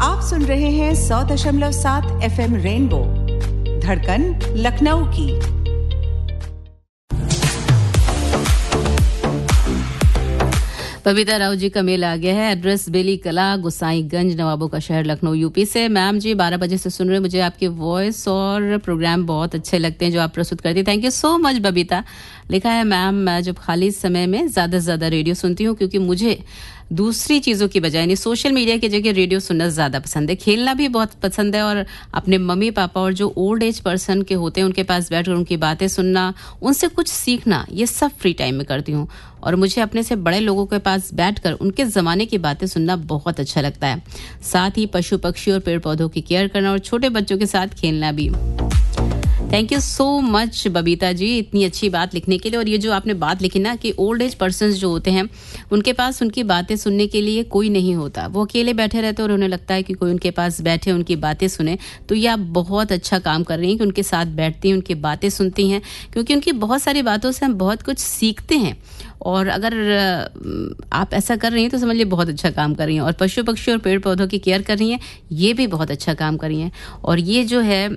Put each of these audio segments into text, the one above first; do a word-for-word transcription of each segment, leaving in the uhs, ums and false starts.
आप सुन रहे हैं सौ दशमलव सात एफएम रेनबो, धड़कन लखनऊ की। बबीता राव जी का मेल आ गया है। एड्रेस बेली कला, गोसाईगंज, नवाबों का शहर, लखनऊ, यूपी से। मैम जी बारह बजे से सुन रहे हैं, मुझे आपके वॉइस और प्रोग्राम बहुत अच्छे लगते हैं जो आप प्रस्तुत करती हैं। Thank you so much Babita. लिखा है मैम, मैं जब खाली समय में ज़्यादा से ज़्यादा रेडियो सुनती हूँ क्योंकि मुझे दूसरी चीज़ों की बजाय यानी सोशल मीडिया की जगह रेडियो सुनना ज़्यादा पसंद है। खेलना भी बहुत पसंद है और अपने मम्मी पापा और जो ओल्ड एज पर्सन के होते हैं उनके पास बैठकर उनकी बातें सुनना, उनसे कुछ सीखना, ये सब फ्री टाइम में करती हूँ। और मुझे अपने से बड़े लोगों के पास बैठकर उनके ज़माने की बातें सुनना बहुत अच्छा लगता है। साथ ही पशु पक्षी और पेड़ पौधों की केयर करना और छोटे बच्चों के साथ खेलना भी। Thank you so much Babita ji इतनी अच्छी बात लिखने के लिए। और ये जो आपने बात लिखी ना कि ओल्ड एज पर्सन्स जो होते हैं उनके पास उनकी बातें सुनने के लिए कोई नहीं होता, वो अकेले बैठे रहते हैं और उन्हें लगता है कि कोई उनके पास बैठे उनकी बातें सुने। तो ये आप बहुत अच्छा काम कर रही हैं कि उनके साथ बैठती हैं, उनकी बातें सुनती हैं, क्योंकि उनकी बहुत सारी बातों से हम बहुत कुछ सीखते हैं। और अगर आप ऐसा कर रही हैं तो समझ लीजिए बहुत अच्छा काम कर रही हैं। और पशु पक्षी और पेड़ पौधों की केयर कर रही हैं, ये भी बहुत अच्छा काम कर रही हैं। और ये जो है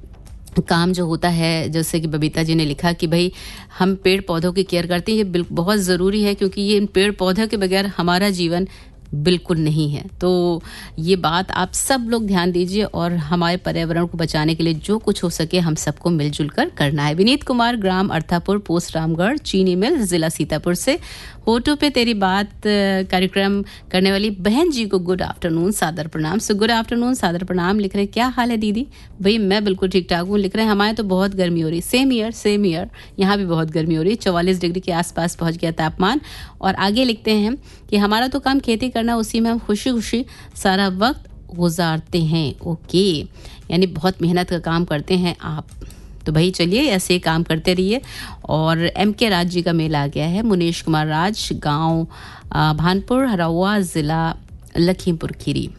काम जो होता है, जैसे कि बबीता जी ने लिखा कि भाई हम पेड़ पौधों की केयर करते हैं, ये बिल्कुल बहुत ज़रूरी है क्योंकि ये इन पेड़ पौधों के बगैर हमारा जीवन बिल्कुल नहीं है। तो ये बात आप सब लोग ध्यान दीजिए और हमारे पर्यावरण को बचाने के लिए जो कुछ हो सके हम सबको मिलजुल कर करना है। विनीत कुमार, ग्राम अर्थापुर, पोस्ट रामगढ़, चीनी मिल, जिला सीतापुर से। होटो पे तेरी बात कार्यक्रम करने वाली बहन जी को गुड आफ्टरनून, सादर प्रणाम। सो गुड आफ्टरनून, सादर प्रणाम। लिख रहे क्या हाल है दीदी? भाई मैं बिल्कुल ठीक ठाक हूँ। लिख रहे हैं हमारे तो बहुत गर्मी हो रही। सेम ईयर सेम ईयर यहाँ भी बहुत गर्मी हो रही है। चौवालीस डिग्री के आसपास पहुँच गया तापमान। और आगे लिखते हैं कि हमारा तो काम खेती करना, उसी में हम खुशी खुशी सारा वक्त गुजारते हैं। ओके, यानी बहुत मेहनत का काम करते हैं आप। तो भाई चलिए ऐसे ही काम करते रहिए। और एम के राज जी का मेल आ गया है। मुनीश कुमार राज, गांव भानपुर, हरावा, जिला लखीमपुर खीरी।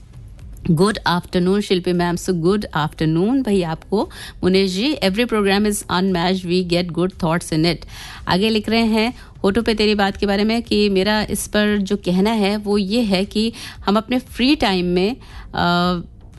गुड आफ्टरनून शिल्पी मैम। सो गुड आफ्टरनून भाई आपको मुनीश जी। Every programme is unmatched, we get good thoughts in it. आगे लिख रहे हैं होटो पे तेरी बात के बारे में कि मेरा इस पर जो कहना है वो ये है कि हम अपने फ्री टाइम में आ,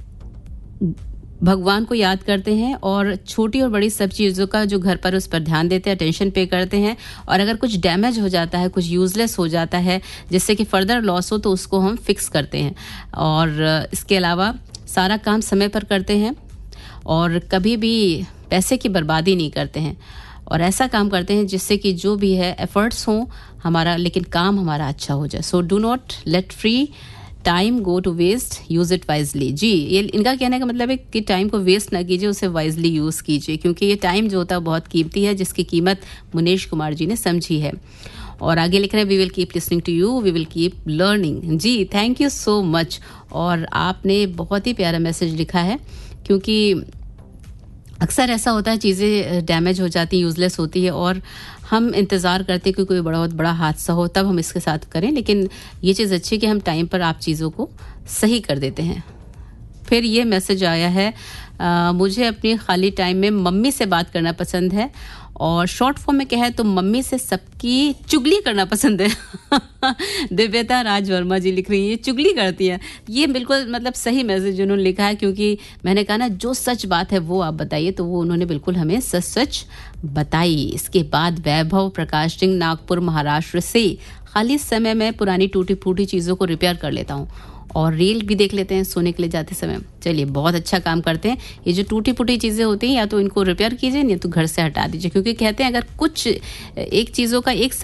भगवान को याद करते हैं और छोटी और बड़ी सब चीज़ों का जो घर पर उस पर ध्यान देते हैं, अटेंशन पे करते हैं। और अगर कुछ डैमेज हो जाता है, कुछ यूजलेस हो जाता है जिससे कि फर्दर लॉस हो, तो उसको हम फिक्स करते हैं। और इसके अलावा सारा काम समय पर करते हैं और कभी भी पैसे की बर्बादी नहीं करते हैं। और ऐसा काम करते हैं जिससे कि जो भी है एफर्ट्स हों हमारा, लेकिन काम हमारा अच्छा हो जाए। So do not let free time go to waste, use it wisely. जी, ये इनका कहने का मतलब है कि टाइम को वेस्ट ना कीजिए, उसे वाइजली यूज़ कीजिए, क्योंकि ये टाइम जो होता है बहुत कीमती है, जिसकी कीमत मुनीश कुमार जी ने समझी है। और आगे लिख रहे हैं we will keep listening to you, we will keep learning. Ji thank you so much. और आपने बहुत ही प्यारा मैसेज लिखा है, क्योंकि अक्सर ऐसा होता है चीज़ें डैमेज हो जाती हैं, यूज़लेस होती है और हम इंतज़ार करते हैं कि कोई बहुत बड़ा हादसा हो तब हम इसके साथ करें। लेकिन ये चीज़ अच्छी है कि हम टाइम पर आप चीज़ों को सही कर देते हैं। फिर ये मैसेज आया है, आ, मुझे अपनी खाली टाइम में मम्मी से बात करना पसंद है और शॉर्ट फॉर्म में कहे तो मम्मी से सबकी चुगली करना पसंद है। दिव्यता राज वर्मा जी लिख रही है चुगली करती है। ये बिल्कुल मतलब सही मैसेज उन्होंने लिखा है, क्योंकि मैंने कहा ना जो सच बात है वो आप बताइए, तो वो उन्होंने बिल्कुल हमें सच सच बताई। इसके बाद वैभव प्रकाश सिंह, नागपुर महाराष्ट्र से। खाली समय में पुरानी टूटी फूटी चीज़ों को रिपेयर कर लेता हूँ और रील भी देख लेते हैं सोने के लिए जाते समय। चलिए बहुत अच्छा काम करते हैं। ये जो टूटी फूटी चीज़ें होती हैं या तो इनको रिपेयर कीजिए या तो घर से हटा दीजिए, क्योंकि कहते हैं अगर कुछ एक चीज़ों का एक